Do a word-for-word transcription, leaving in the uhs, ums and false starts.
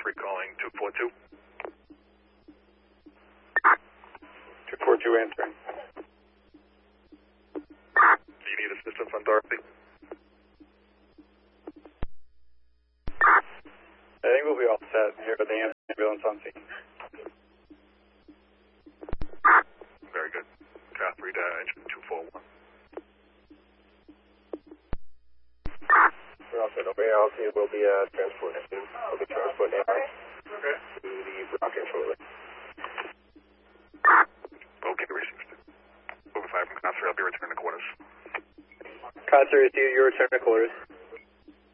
three calling two four two. two four two answering. Do you need assistance on Dorothy? I think we'll be all set here with the ambulance on scene. Very good. Catherine, uh, engine two four one. We're all set. Over here, I'll see we'll be uh, transporting soon. We'll be transporting A R okay. to the rocket shortly. Okay, received. Moving five from Concert, I'll be returning to quarters. Concert, you return to quarters.